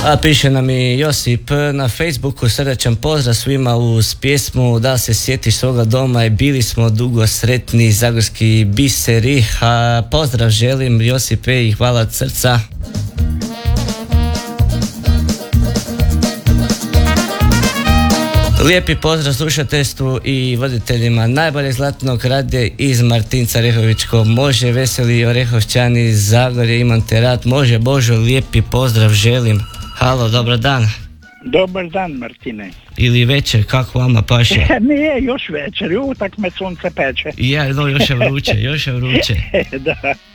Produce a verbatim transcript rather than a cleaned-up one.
A piše nam i Josip na Facebooku, srdačan pozdrav svima uz pjesmu Da se sjetiš svoga doma i bili smo dugo sretni, zagorski biseri. A pozdrav želim Josipe i hvala od srca. Lijepi pozdrav slušateljstvu i voditeljima najboljeg zlatnog radija iz Martinca Rehovičkog. Može veseli Orehovčani, Zagorje, imam te rad. Može Božo, lijepi pozdrav želim. Halo, dobar dan. Dobar dan, Martine. Ili večer, kako vama paše? Nije, još večer, utak me sunce peče. Ja, no, još je vruće, još je vruće. Da.